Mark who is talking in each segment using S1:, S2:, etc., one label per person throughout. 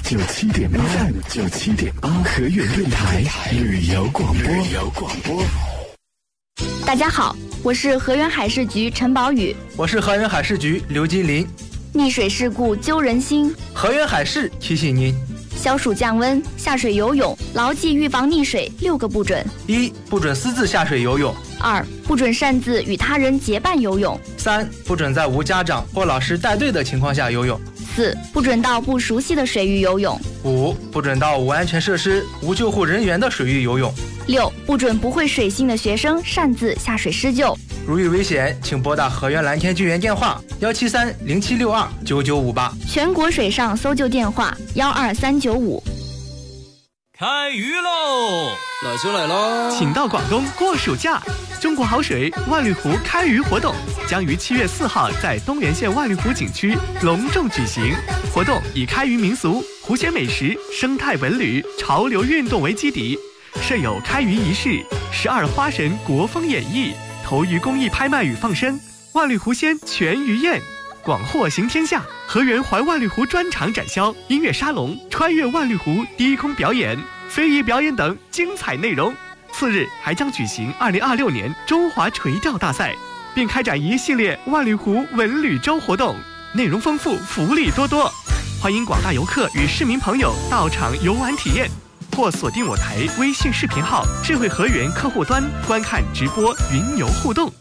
S1: 97.8，河源电台旅游广播。
S2: 大家好，我是河源海事局陈宝宇，
S3: 我是河源海事局刘金林。
S2: 溺水事故揪人心，
S3: 河源海事提醒您：
S2: 消暑降温，下水游泳，牢记预防溺水6个不准
S3: ：1. 不准私自下水游泳
S2: ；2. 不准擅自与他人结伴游泳
S3: ；3. 不准在无家长或老师带队的情况下游泳
S2: ；4. 不准到不熟悉的水域游泳
S3: ；5. 不准到无安全设施、无救护人员的水域游泳
S2: ；6. 不准不会水性的学生擅自下水施救。
S3: 如遇危险，请拨打河源蓝天救援电话17307629958，
S2: 全国水上搜救电话12395。
S4: 开鱼喽！
S5: 老兄来喽！
S6: 请到广东过暑假，中国好水万绿湖开鱼活动将于7月4号在东源县万绿湖景区隆重举行。活动以开渔民俗、湖鲜美食、生态文旅、潮流运动为基底，设有开渔仪式、12花神国风演绎、投鱼公益拍卖与放生、万绿湖鲜全鱼宴，广获行天下。河源环万绿湖专场展销、音乐沙龙、穿越万绿湖低空表演、非遗表演等精彩内容。次日还将举行2026年中华垂钓大赛，并开展一系列万绿湖文旅周活动，内容丰富，福利多多。欢迎广大游客与市民朋友到场游玩体验，或锁定我台微信视频号智慧河源客户端观看直播云游互动。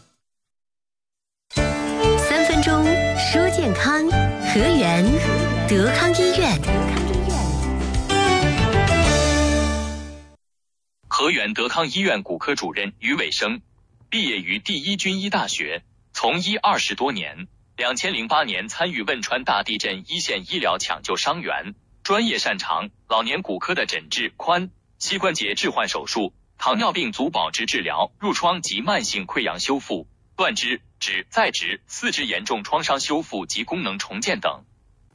S7: 3分钟说健康，河源德康医院。
S4: 河源德康医院骨科主任于伟生，毕业于第一军医大学，从医20多年。2008年参与汶川大地震一线医疗抢救伤员，专业擅长老年骨科的诊治、髋、膝关节置换手术、糖尿病足保值治疗、褥疮及慢性溃疡修复、断肢、指、再植、四肢严重创伤修复及功能重建等。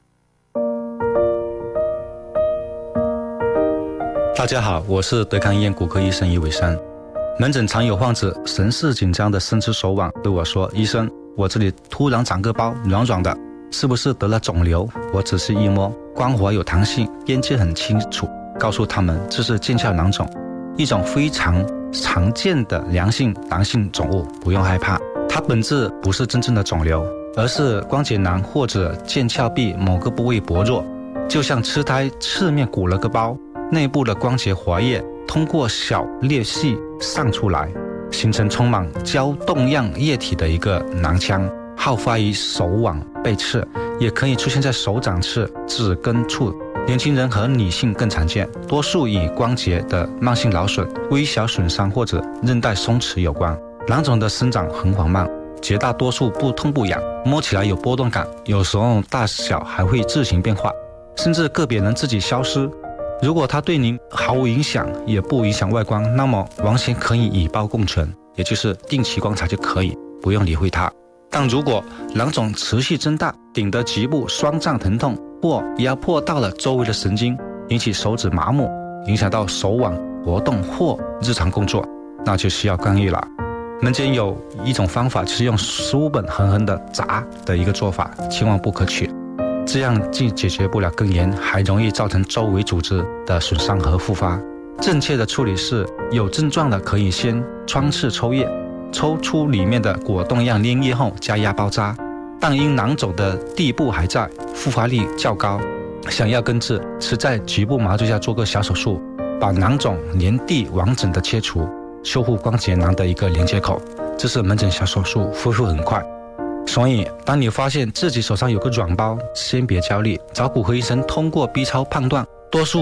S8: 大家好，我是德康医院骨科医生于伟山。门诊常有患者神志紧张的伸出手腕对我说：“医生，我这里突然长个包，软软的，是不是得了肿瘤？”我仔细一摸，光滑有弹性，边界很清楚，告诉他们这是腱鞘囊肿，一种非常常见的良性囊性肿物，不用害怕。它本质不是真正的肿瘤，而是关节囊或者腱鞘壁某个部位薄弱，就像痴呆侧面鼓了个包，内部的关节活跃，通过小裂隙散出来，形成充满胶冻样液体的一个囊腔，好发于手腕背侧，也可以出现在手掌侧、指根处。年轻人和女性更常见，多数与关节的慢性劳损、微小损伤或者韧带松弛有关。囊肿的生长很缓慢，绝大多数不痛不痒，摸起来有波动感，有时候大小还会自行变化，甚至个别能自己消失。如果它对您毫无影响，也不影响外观，那么完全可以与胞共存，也就是定期观察就可以，不用理会它。但如果囊肿持续增大，顶得局部酸胀疼痛，或压迫到了周围的神经，引起手指麻木，影响到手腕活动或日常工作，那就需要干预了。门诊有一种方法，就是用书本狠狠地砸的一个做法，千万不可取。这样既解决不了根源，还容易造成周围组织的损伤和复发。正确的处理是，有症状的可以先穿刺抽液，抽出里面的果冻样粘液后加压包扎，但因囊肿的地部还在，复发率较高，想要根治，是在局部麻醉下做个小手术，把囊肿连地完整的切除，修复关节囊的一个连接口。这是门诊小手术，恢复很快。所以当你发现自己手上有个软包，先别焦虑，找骨科医生通过 B 超判断，多数